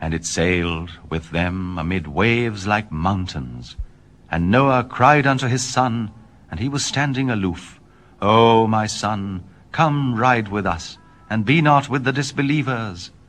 And it sailed with them amid waves like mountains. And Noah cried unto his son, and he was standing aloof, O my son, come ride with us, and be not with the disbelievers.